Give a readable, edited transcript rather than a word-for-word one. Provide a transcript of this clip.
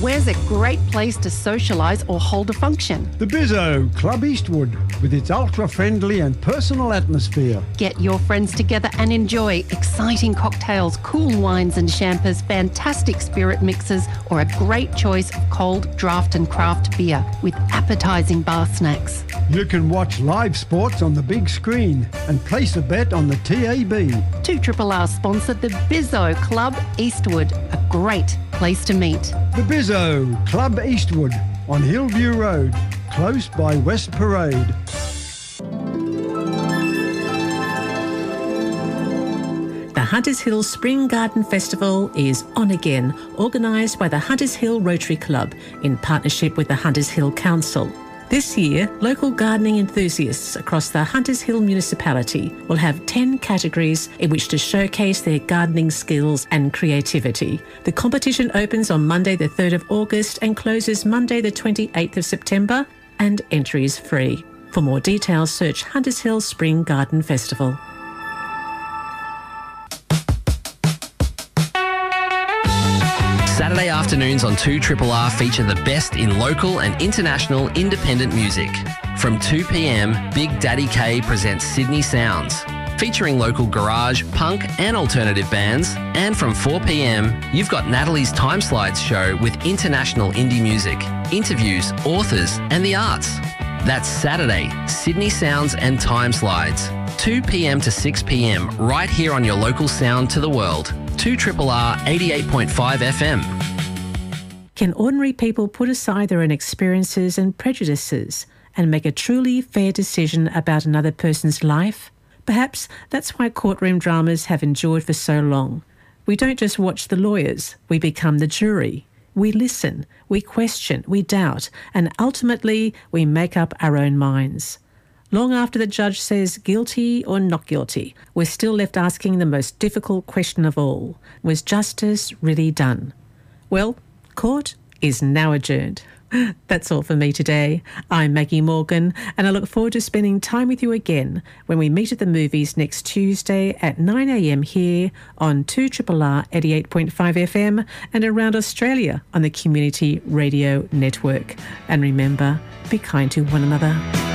Where's a great place to socialise or hold a function? The Bizzo, Club Eastwood, with its ultra-friendly and personal atmosphere. Get your friends together and enjoy exciting cocktails, cool wines and champers, fantastic spirit mixes, or a great choice of cold draft and craft beer with appetising bar snacks. You can watch live sports on the big screen and place a bet on the TAB. 2RRR sponsored the Bizzo Club Eastwood, a great place to meet. The Bizzo, Club Eastwood, on Hillview Road, close by West Parade. The Hunters Hill Spring Garden Festival is on again, organised by the Hunters Hill Rotary Club in partnership with the Hunters Hill Council. This year, local gardening enthusiasts across the Hunters Hill municipality will have 10 categories in which to showcase their gardening skills and creativity. The competition opens on Monday the 3rd of August and closes Monday the 28th of September, and entry is free. For more details, search Hunters Hill Spring Garden Festival. Saturday afternoons on 2RRR feature the best in local and international independent music. From 2 p.m, Big Daddy K presents Sydney Sounds, featuring local garage, punk and alternative bands. And from 4 p.m, you've got Natalie's Time Slides show with international indie music, interviews, authors and the arts. That's Saturday, Sydney Sounds and Time Slides, 2 p.m. to 6 p.m, right here on your local sound to the world. 2RRR 88.5 FM. Can ordinary people put aside their own experiences and prejudices and make a truly fair decision about another person's life? Perhaps that's why courtroom dramas have endured for so long. We don't just watch the lawyers, we become the jury. We listen, we question, we doubt, and ultimately we make up our own minds. Long after the judge says guilty or not guilty, we're still left asking the most difficult question of all. Was justice really done? Well, court is now adjourned. That's all for me today. I'm Maggie Morgan, and I look forward to spending time with you again when we meet at the movies next Tuesday at 9 a.m. here on 2RRR 88.5 FM and around Australia on the Community Radio Network. And remember, be kind to one another.